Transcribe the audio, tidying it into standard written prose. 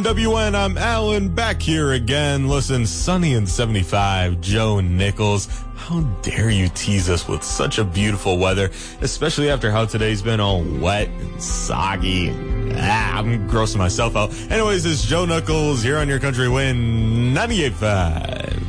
WN, I'm Alan, back here again. Listen, sunny and 75, Joe Nichols. How dare you tease us with such a beautiful weather, especially after how today's been all wet and soggy. I'm grossing myself out. Anyways, it's Joe Nichols here on your country wind 98.5.